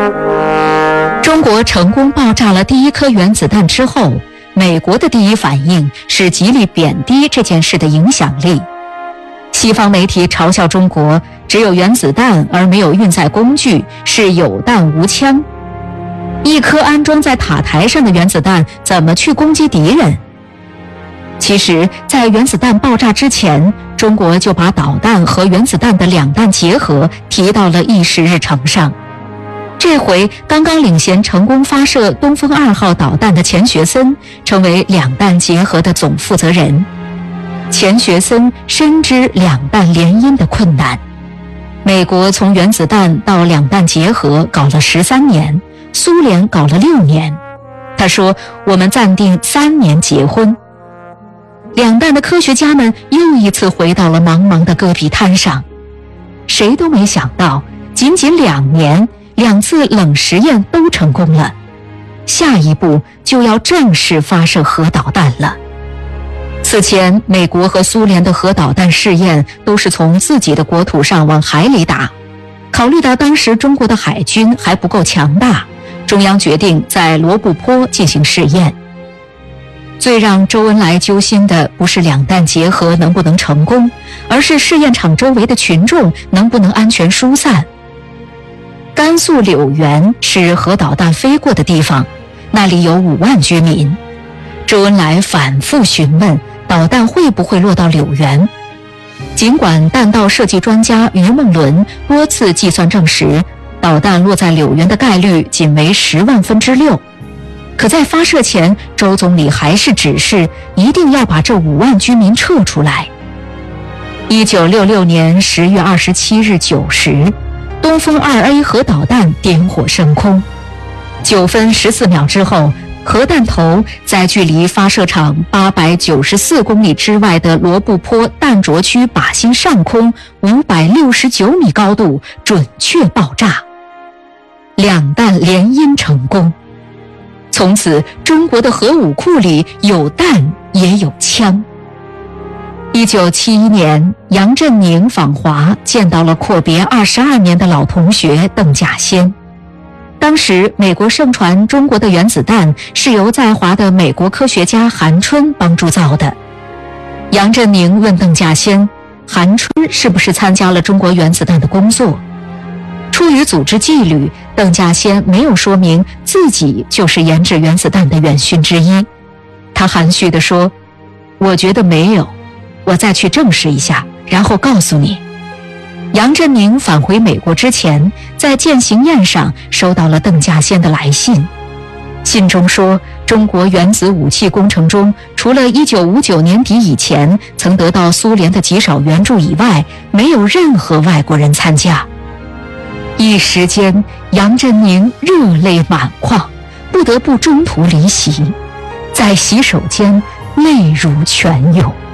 中国成功爆炸了第一颗原子弹之后，美国的第一反应是极力贬低这件事的影响力。西方媒体嘲笑中国只有原子弹而没有运载工具，是有弹无枪。一颗安装在塔台上的原子弹怎么去攻击敌人？其实，在原子弹爆炸之前，中国就把导弹和原子弹的两弹结合提到了议事日程上。这回刚刚领衔成功发射东风2号导弹的钱学森成为两弹结合的总负责人。钱学森深知两弹联姻的困难。美国从原子弹到两弹结合搞了13年，苏联搞了6年。他说：“我们暂定3年结婚。”两弹的科学家们又一次回到了茫茫的戈壁滩上。谁都没想到，仅仅2年，2次冷实验都成功了，下一步就要正式发射核导弹了。此前，美国和苏联的核导弹试验都是从自己的国土上往海里打。考虑到当时中国的海军还不够强大，中央决定在罗布泊进行试验。最让周恩来揪心的不是两弹结合能不能成功，而是试验场周围的群众能不能安全疏散。甘肃柳原是核导弹飞过的地方，那里有5万居民。周恩来反复询问导弹会不会落到柳原。尽管弹道设计专家于梦伦多次计算证实导弹落在柳原的概率仅为10万分之6，可在发射前，周总理还是指示一定要把这5万居民撤出来。1966年10月27日9时，东风2A 核导弹点火升空。9分14秒之后，核弹头在距离发射场894公里之外的罗布泊弹着区靶心上空569米高度准确爆炸，两弹联姻成功。从此，中国的核武库里有弹也有枪。1971年，杨振宁访华，见到了阔别22年的老同学邓稼先。当时，美国盛传中国的原子弹是由在华的美国科学家韩春帮助造的。杨振宁问邓稼先，韩春是不是参加了中国原子弹的工作？出于组织纪律，邓稼先没有说明自己就是研制原子弹的元勋之一。他含蓄地说：“我觉得没有，我再去证实一下，然后告诉你。”杨振宁返回美国之前，在践行宴上收到了邓稼先的来信。信中说，中国原子武器工程中，除了1959年底以前曾得到苏联的极少援助以外，没有任何外国人参加。一时间，杨振宁热泪满眶，不得不中途离席，在洗手间泪如泉涌。